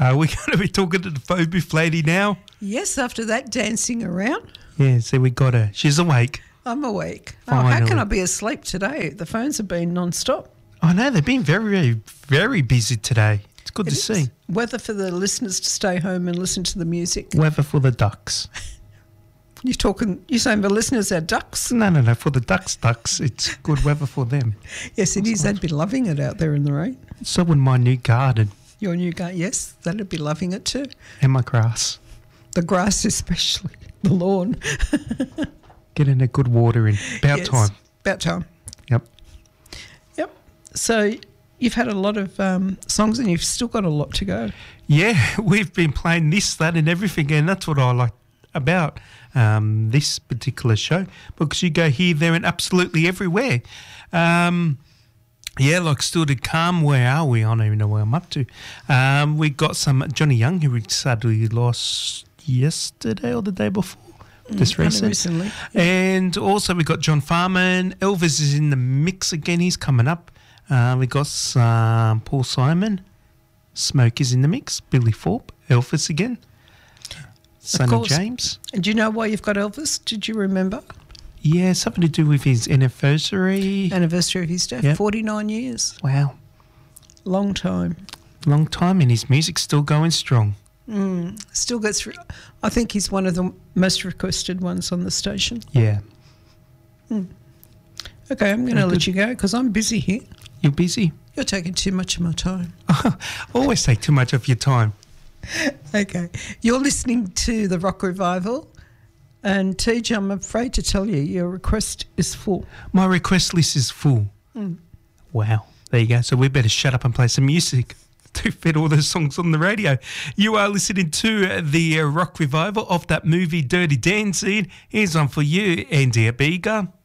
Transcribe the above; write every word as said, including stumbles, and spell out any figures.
Uh, we're going to be talking to the phone booth lady now. Yes, after that dancing around. Yeah, so we got her. She's awake. I'm awake. Finally. Oh, how can I be asleep today? The phones have been non-stop. I know, they've been very, very, very busy today. It's good it to is. see. Weather for the listeners to stay home and listen to the music. Weather for the ducks. You're talking, you're saying the listeners are ducks? No, no, no. For the ducks, ducks, it's good weather for them. Yes, it is. They'd be loving it out there in the rain. So would my new garden. Your new garden, yes, they'd be loving it too. And my grass. The grass especially, the lawn. Getting a good water in. About yes, time. About time. Yep. Yep. So you've had a lot of um, songs and you've still got a lot to go. Yeah, we've been playing this, that and everything, and that's what I like about um, this particular show, because you go here, there and absolutely everywhere. Um, yeah, like Still to Come, where are we? I don't even know where I'm up to. Um, we got some Johnny Young, who we sadly lost yesterday or the day before. Just mm, recent. recently. And also we got John Farman. Elvis is in the mix again. He's coming up. Uh, we got some Paul Simon. Smoke is in the mix. Billy Thorpe. Elvis again. Sonny James. And do you know why you've got Elvis? Did you remember? Yeah, something to do with his anniversary. Anniversary of his death. Yep. forty-nine years. Wow. Long time. Long time, and his music's still going strong. Mm, still gets through. I think he's one of the most requested ones on the station. Yeah. Mm. Okay, I'm going to let you go because I'm busy here. You're busy? You're taking too much of my time. Always take too much of your time. Okay. You're listening to the Rock Revival. And T J, I'm afraid to tell you, your request is full. My request list is full. Mm. Wow. There you go. So we better shut up and play some music to fit all those songs on the radio. You are listening to the uh, Rock Revival of that movie Dirty Dancing. Here's one for you, Andy Abiga.